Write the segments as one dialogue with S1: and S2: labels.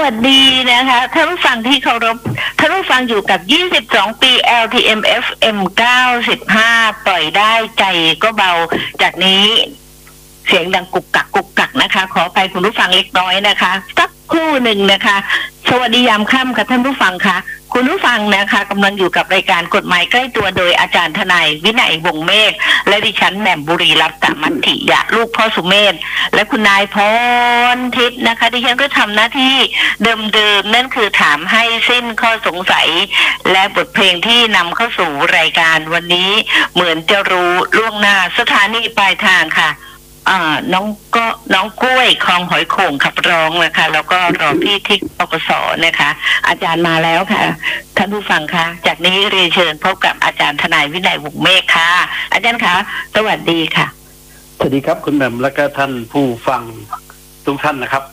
S1: วัสดีนะคะท่านผู้ฟังที่เคารพท่านผู้ฟังอยู่กับ22 ปี LTM FM 95ปล่อยได้ใจก็เบาจากนี้เสียงดังกุกกักกุกกักนะคะขอไปคุณผู้ฟังเล็กน้อยนะคะสักครู่หนึ่งนะคะสวัสดียามค่ำค่ะท่านผู้ฟังค่ะคุณผู้ฟังนะคะกำลังอยู่กับรายการกฎหมายใกล้ตัวโดยอาจารย์ทนายวินัยวงศ์เมฆและดิฉันแหม่มบุรีรัตนมัตติยะลูกพ่อสุเมธและคุณนายพรทิพย์นะคะดิฉันก็ทำหน้าที่เดิมๆนั่นคือถามให้สิ้นข้อสงสัยและบทเพลงที่นำเข้าสู่รายการวันนี้เหมือนจะรู้ล่วงหน้าสถานีปลายทางค่ะน้องกล้วยคลองหอยโข่งขับร้องนะคะแล้วก็รอพี่ที่ปปสนะคะอาจารย์มาแล้วค่ะท่านผู้ฟังคะจากนี้เรียนเชิญพบกับอาจารย์ทนายวินัยวงศ์เมฆค่ะอาจารย์คะสวัสดีค่ะ
S2: สวัสดีครับคุณแหม่มและก็ท่านผู้ฟังทุกท่านนะครับ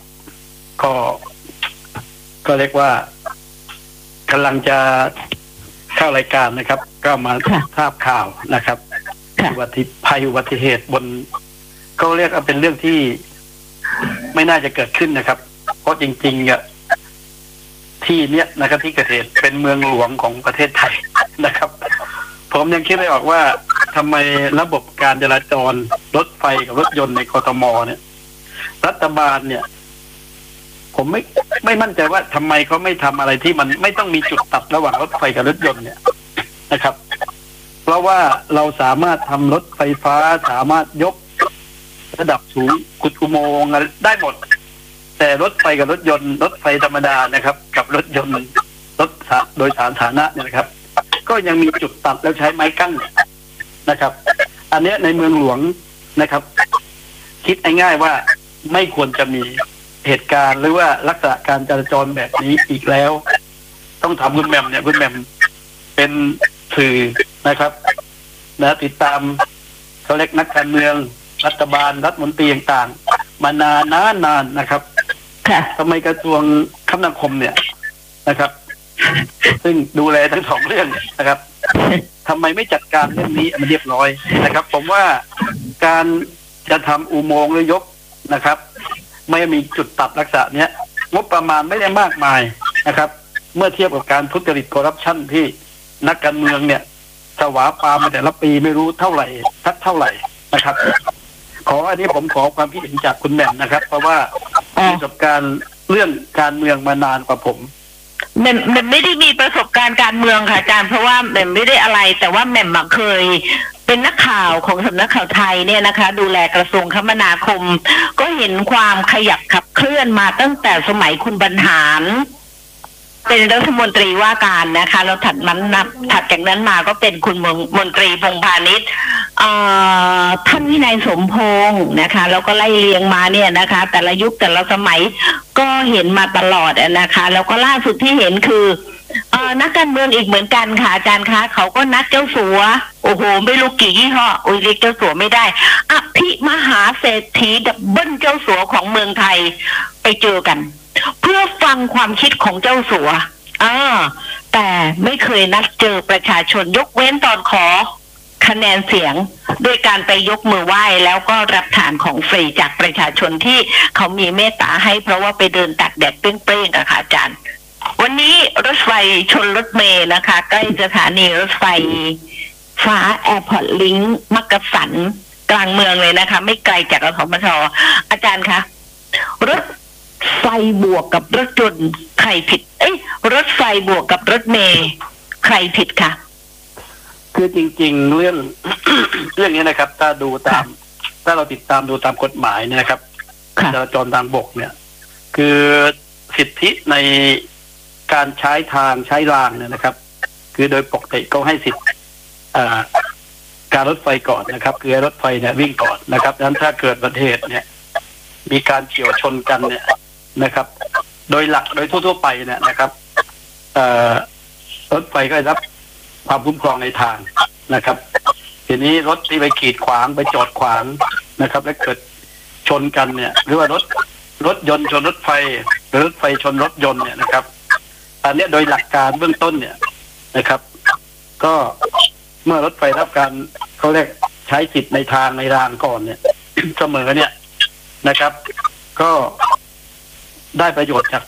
S2: ก็เรียกว่ากำลังจะเข้ารายการนะครับ ก็มาทราบข่าวนะครับอุบัติเหตุบนก็เรียกว่าเป็นเรื่องที่ไม่น่าจะเกิดขึ้นนะครับเพราะจริงๆเนี่ยที่เนี้ยนะครับที่เกิดเหตุเป็นเมืองหลวงของประเทศไทยนะครับผมยังคิดไม่ออกว่าทำไมระบบการจราจรรถไฟกับรถยนต์ในกทมเนี่ยรัฐบาลเนี่ยผมไม่มั่นใจว่าทำไมเขาไม่ทำอะไรที่มันไม่ต้องมีจุดตัดระหว่างรถไฟกับรถยนต์เนี่ยนะครับเพราะว่าเราสามารถทำรถไฟฟ้าสามารถยกระดับสูงขุดอุโมงค์ได้หมดแต่รถไฟกับรถยนต์รถไฟธรรมดานะครับกับรถยนต์รถโดยสารสาธารณะเนี่ยนะครับก็ยังมีจุดตัดแล้วใช้ไม้กั้นนะครับอันนี้ในเมืองหลวงนะครับคิดง่ายๆว่าไม่ควรจะมีเหตุการณ์หรือว่าลักษณะการจราจรแบบนี้อีกแล้วต้องถามคุณแหม่มเนี่ยคุณแหม่มเป็นสื่อนะครับนะติดตามเขาเรียกนักการเมืองรัฐบาลรัฐมนตรีต่างๆมานานนะครับทำไมกระทรวงคมนาคมเนี่ยนะครับซึ่งดูแลทั้งสองเรื่องนะครับทำไมไม่จัดการเรื่องนี้มันเรียบร้อยนะครับผมว่าการจะทำอุโมงค์หรือยกนะครับไม่มีจุดตัดลักษณะเนี้ยงบประมาณไม่ได้มากมายนะครับเมื่อเทียบกับการทุจริตคอร์รัปชันที่นักการเมืองเนี่ยสวาปามมาแต่ละปีไม่รู้เท่าไหร่สักเท่าไหร่นะครับอันนี้ผมขอความคิดเห็นจากคุณแหม่มนะครับเพราะว่ามีประสบการณ์เรื่องการเมืองมานานกว่าผม
S1: แหม่มไม่ได้มีประสบการณ์การเมืองค่ะอาจารย์เพราะว่าแหม่มไม่ได้อะไรแต่ว่าแหม่มเคยเป็นนักข่าวของสำนักข่าวไทยเนี่ยนะคะดูแลกระทรวงคมนาคมก็เห็นความขยับขับเคลื่อนมาตั้งแต่สมัยคุณบรรหารเป็นรัฐมนตรีว่าการนะคะแล้วถัดจากนั้นมาก็เป็นคุณมนตรีพงษ์พาณิชย์ท่านวินัยสมพงษ์นะคะแล้วก็ไล่เรียงมาเนี่ยนะคะแต่ละยุคแต่ละสมัยก็เห็นมาตลอดนะคะแล้วก็ล่าสุดที่เห็นคือนักการเมืองอีกเหมือนกันค่ะอาจารย์คะเขาก็นัดเจ้าสัวโอ้โหไม่รู้กี่ยี่ห้อเรียกเจ้าสัวไม่ได้อภิมหาเศรษฐีดับเบิ้ลเจ้าสัวของเมืองไทยไปเจอกันเพื่อฟังความคิดของเจ้าสัวแต่ไม่เคยนัดเจอประชาชนยกเว้นตอนขอคะแนนเสียงด้วยการไปยกมือไหว้แล้วก็รับทานของฟรีจากประชาชนที่เขามีเมตตาให้เพราะว่าไปเดินตากแดดเปรี้ยงๆค่ะอาจารย์วันนี้รถไฟชนรถเมล์นะคะใกล้สถานีรถไฟฟ้าแอร์พอร์ตลิงก์มักกะสันกลางเมืองเลยนะคะไม่ไกลจากกทมช.อาจารย์คะรถไฟบวกกับรถยนต์ใครผิดรถไฟบวกกับรถเมล์ใครผิดคะ
S2: คือจริงๆเรื่อง นี้นะครับถ้าเราติดตามดูตามกฎหมายเนี่ยนะครับจราจรทางบกเนี่ยคือสิทธิในการใช้ทางใช้รางเนี่ยนะครับคือโดยปกติก็ให้สิทธิการรถไฟก่อนนะครับคือรถไฟเนี่ยวิ่งก่อนนะครับดังนั้นถ้าเกิดอุบัติเหตุเนี่ยมีการเฉี่ยวชนกันเนี่ยนะครับโดยหลักโดยทั่วๆไปเนี่ยนะครับรถไฟก็ได้รับความคุ้มครองในทางนะครับทีนี้รถที่ไปขีดขวางไปจอดขวางนะครับแล้วเกิดชนกันเนี่ยหรือว่ารถยนต์ชนรถไฟหรือรถไฟชนรถยนต์เนี่ยนะครับอันนี้โดยหลักการเบื้องต้นเนี่ยนะครับก็เมื่อรถไฟรับการเขาเรียกใช้สิทธิ์ในทางในรางก่อนเนี่ยเสมอเนี่ยนะครับก็ได้ประโยชน์จาก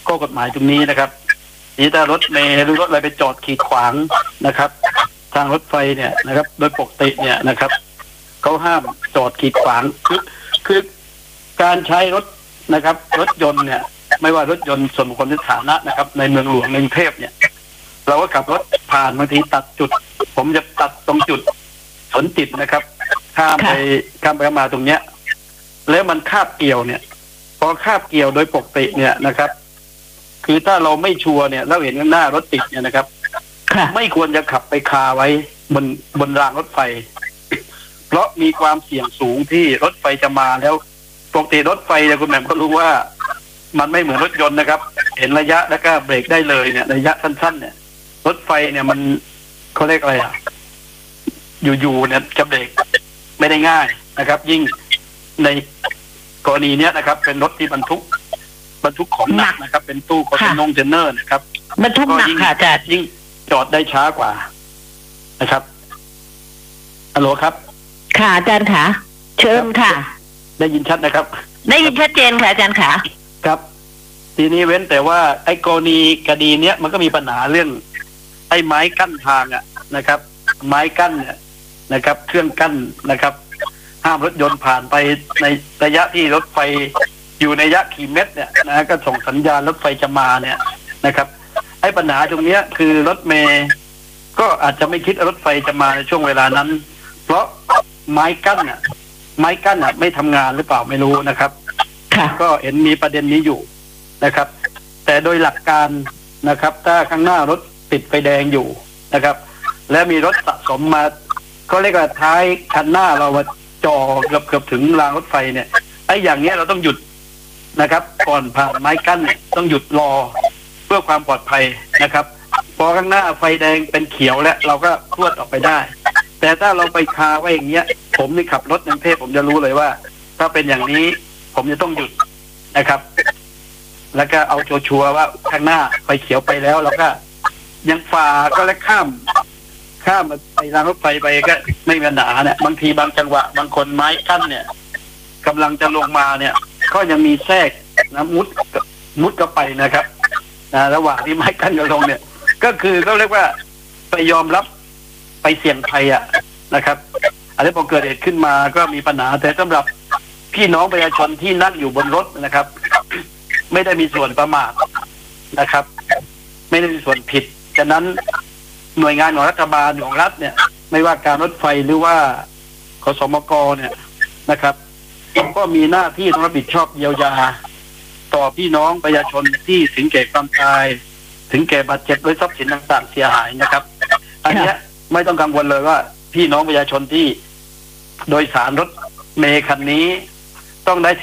S2: ข้อกฎหมายตรงนี้นะครับนี่ถ้ารถเมล์หรือรถอะไรไปจอดขีดขวางนะครับ ทางรถไฟเนี่ยนะครับ โดยปกติเนี่ยนะครับเขาห้ามจอดขีดขวางคือการใช้รถนะครับ รถยนต์เนี่ย ไม่ว่ารถยนต์ส่วนบุคคลหรือสาธารณะนะครับ ในเมืองหลวงในกรุงเทพเนี่ย เราก็ขับรถผ่านบางทีตัดจุด ผมจะตัดตรงจุดสนจิตนะครับข้ามไปมาตรงเนี้ยแล้วมันคาบเกี่ยวเนี่ย พอคาบเกี่ยวโดยปกติเนี่ยนะครับ คือถ้าเราไม่ชัวร์เนี่ยเราเห็นข้างหน้ารถติดเนี่ยนะครับไม่ควรจะขับไปคาไว้บนรางรถไฟ เพราะมีความเสี่ยงสูงที่รถไฟจะมาแล้วปกติรถไฟเนี่ยคุณแหม่มก็รู้ว่ามันไม่เหมือนรถยนต์นะครับ เห็นระยะแล้วก็เบรกได้เลยเนี่ยระยะสั้นๆเนี่ยรถไฟเนี่ยมันเขาเรียกอะไรอยู่ๆเนี่ยจะเบรกไม่ได้ง่ายนะครับ ยิ่งในกรณีเนี้ยนะครับ เป็นรถที่บรรทุกของหนักนะครับ เป็นตู้คอนเทนเนอร์นะครับ
S1: บรรทุกหนักค่ะอาจารย์
S2: ยิ่งจอดได้ช้ากว่านะครับฮัลโหลครับ
S1: ค่ะอาจารย์ค่ะเชิญค่ะ
S2: ได้ยินชัดนะครับ
S1: ได้ยินชัดเจนค่ะอาจารย์ค่ะ
S2: ครับทีนี้เว้นแต่ว่าไอ้กรณีคดีเนี้ยมันก็มีปัญหาเรื่องไอ้ไม้กั้นทางนะครับ ไม้กั้นเนี่ยนะครับ เครื่องกั้นนะครับ ห้ามรถยนต์ผ่านไปในระยะที่รถไฟอยู่ในระยะกี่เมตรเนี่ยนะก็ส่งสัญญาณรถไฟจะมาเนี่ยนะครับไอ้ปัญหาตรงเนี้ยคือรถเมย์ก็อาจจะไม่คิดรถไฟจะมาในช่วงเวลานั้น เพราะไม้กั้นไม่ทำงานหรือเปล่าไม่รู้นะครับก็เห็นมีประเด็นนี้อยู่นะครับ แต่โดยหลักการนะครับถ้าข้างหน้ารถติดไฟแดงอยู่นะครับ และมีรถสะสมมาก็เรียกว่าท้ายคันหน้าเรามาจ่อเกือบถึงรางรถไฟเนี่ยไอ้อย่างเนี้ยเราต้องหยุดนะครับก่อนผ่านไม้กั้นเนี่ยต้องหยุดรอเพื่อความปลอดภัยนะครับพอข้างหน้าไฟแดงเป็นเขียวแล้วเราก็พรวดออกไปได้แต่ถ้าเราไปคาไว้อย่างเงี้ยผมนี่ขับรถในกรุงเทพผมจะรู้เลยว่าถ้าเป็นอย่างนี้ผมจะต้องหยุดนะครับ แล้วก็เอาชัวร์ว่าข้างหน้าไฟเขียวไปแล้วเราก็ยังฝ่าก็แล้วข้ามไปรางรถไฟไปก็ไม่มีปัญหาเนี่ยบางทีบางจังหวะบางคนไม้กั้นเนี่ยกำลังจะลงมาเนี่ยก็ยังมีแทรกนะมุดก็ไปนะครับระหว่างที่ไม้กั้นจะลงเนี่ยก็คือเขาเรียกว่าไปยอมรับไปเสี่ยงภัยนะครับอันนี้พอเกิดเหตุขึ้นมาก็มีปัญหาแต่สำหรับพี่น้องประชาชนที่นั่งอยู่บนรถนะครับ ไม่ได้มีส่วนประมาทนะครับ ไม่ได้มีส่วนผิดฉะนั้นหน่วยงานของรัฐบาลของรัฐเนี่ยไม่ว่าการรถไฟหรือว่าขสมกเนี่ยนะครับก็มีหน้าที่ต้องรับผิดชอบเยียวยาต่อพี่น้องประชาชนที่ถึงแก่ความตายถึงแก่บาดเจ็บด้วยทรัพย์สินต่างๆเสียหายนะครับอันนี้ไม่ต้องกังวลเลยว่าพี่น้องประชาชนที่โดยสารรถเมล์คันนี้ต้องได้